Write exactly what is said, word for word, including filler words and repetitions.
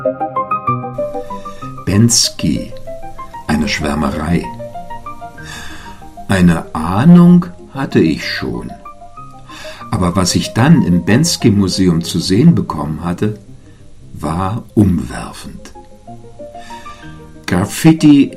Bensky, eine Schwärmerei. Eine Ahnung hatte ich schon. Aber was ich dann im Bensky-Museum zu sehen bekommen hatte, war umwerfend. Graffiti